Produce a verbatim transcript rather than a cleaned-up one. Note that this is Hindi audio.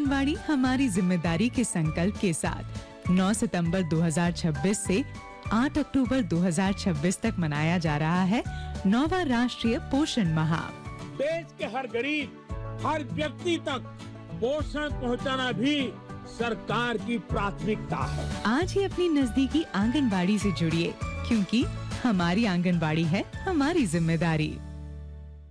आंगनवाड़ी हमारी जिम्मेदारी के संकल्प के साथ नौ सितंबर दो हज़ार छब्बीस से आठ अक्टूबर दो हज़ार छब्बीस तक मनाया जा रहा है नौवां राष्ट्रीय पोषण माह। देश के हर गरीब, हर व्यक्ति तक पोषण पहुंचाना भी सरकार की प्राथमिकता है। आज ही अपनी नजदीकी आंगनबाड़ी से जुड़िए, क्योंकि हमारी आंगनबाड़ी है हमारी जिम्मेदारी।